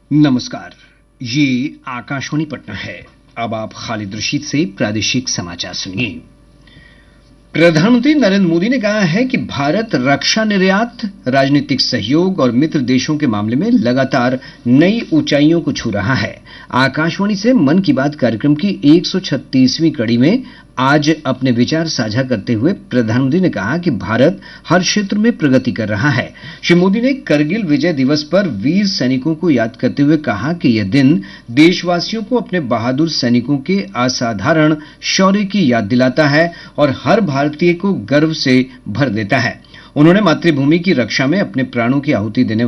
नमस्कार। ये आकाशवाणी पटना है। अब आप खालिद रशीद से प्रादेशिक समाचार सुनिए। प्रधानमंत्री नरेंद्र मोदी ने कहा है कि भारत रक्षा निर्यात, राजनीतिक सहयोग और मित्र देशों के मामले में लगातार नई ऊंचाइयों को छू रहा है। आकाशवाणी से मन की बात कार्यक्रम की 136वीं कड़ी में आज अपने विचार साझा करते हुए प्रधानमंत्री ने कहा कि भारत हर क्षेत्र में प्रगति कर रहा है। श्री मोदी ने करगिल विजय दिवस पर वीर सैनिकों को याद करते हुए कहा कि यह दिन देशवासियों को अपने बहादुर सैनिकों के असाधारण शौर्य की याद दिलाता है और हर भारतीय को गर्व से भर देता है। उन्होंने मातृभूमि की रक्षा में अपने प्राणों की आहुति देने